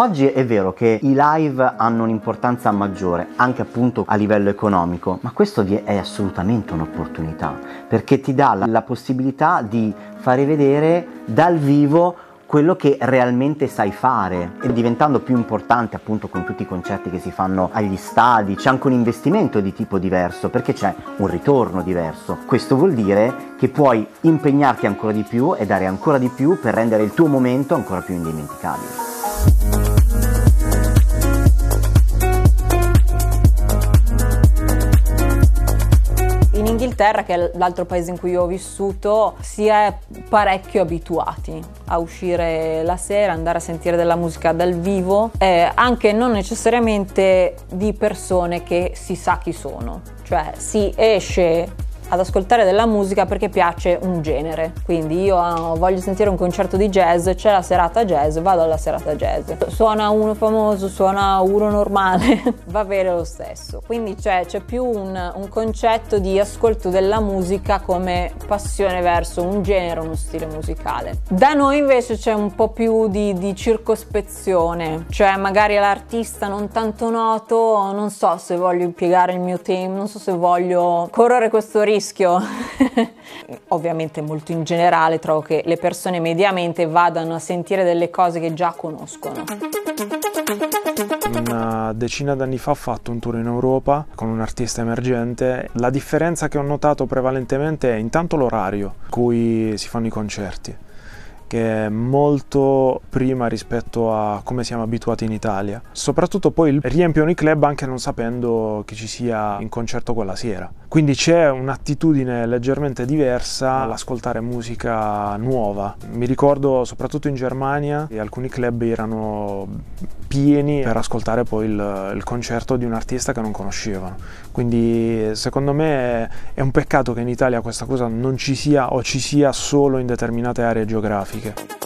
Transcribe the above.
Oggi è vero che i live hanno un'importanza maggiore, anche appunto a livello economico, ma questo è assolutamente un'opportunità, perché ti dà la possibilità di fare vedere dal vivo quello che realmente sai fare, e diventando più importante appunto con tutti i concerti che si fanno agli stadi, c'è anche un investimento di tipo diverso, perché c'è un ritorno diverso. Questo vuol dire che puoi impegnarti ancora di più e dare ancora di più per rendere il tuo momento ancora più indimenticabile. In Inghilterra, che è l'altro paese in cui ho vissuto, si è parecchio abituati a uscire la sera, andare a sentire della musica dal vivo, anche non necessariamente di persone che si sa chi sono, cioè si esce ad ascoltare della musica perché piace un genere. Quindi io voglio sentire un concerto di jazz, c'è la serata jazz, vado alla serata jazz. Suona uno famoso, suona uno normale, va bene lo stesso. Quindi c'è più un concetto di ascolto della musica come passione verso un genere, uno stile musicale. Da noi invece c'è un po' più di circospezione, cioè magari l'artista non tanto noto, non so se voglio impiegare il mio tempo, non so se voglio correre questo rischio. Ovviamente molto in generale trovo che le persone mediamente vadano a sentire delle cose che già conoscono. Una decina d'anni fa ho fatto un tour in Europa con un artista emergente. La differenza che ho notato prevalentemente è intanto l'orario in cui si fanno i concerti, che è molto prima rispetto a come siamo abituati in Italia. Soprattutto poi riempiono i club anche non sapendo che ci sia in concerto quella sera. Quindi c'è un'attitudine leggermente diversa all'ascoltare musica nuova. Mi ricordo soprattutto in Germania alcuni club erano pieni per ascoltare poi il concerto di un artista che non conoscevano. Quindi secondo me è un peccato che in Italia questa cosa non ci sia o ci sia solo in determinate aree geografiche.